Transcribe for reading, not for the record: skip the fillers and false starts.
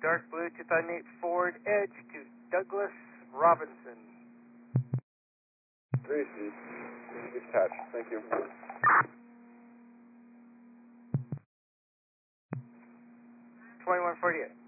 dark blue 2008 Ford Edge to Douglas Robinson. 3 seats. Attached. Thank you. 2148.